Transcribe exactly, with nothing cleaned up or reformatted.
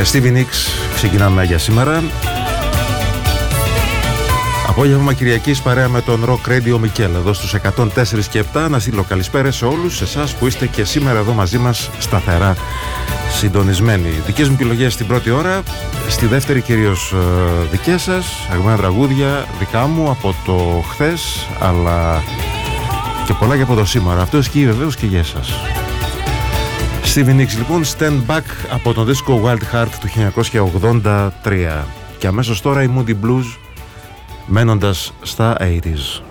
Stevie Nicks ξεκινάμε για σήμερα. Απόγευμα Κυριακής παρέα με τον Rock Radio Μικέλ εδώ στους εκατόν τέσσερα και επτά. Να στείλω καλησπέρα σε όλους εσάς που είστε και σήμερα εδώ μαζί μας σταθερά συντονισμένοι. Δικές μου επιλογές στην πρώτη ώρα, στη δεύτερη κυρίως ε, δικές σας, αγαπημένα τραγούδια δικά μου από το χθες, αλλά και πολλά και από το σήμερα. Αυτό ισχύει βεβαίως και για εσάς. Stevie Nicks λοιπόν, Stand Back από τον δίσκο Wild Heart του χίλια εννιακόσια ογδόντα τρία. Και αμέσως τώρα η Moody Blues, μένοντας στα ογδόντα.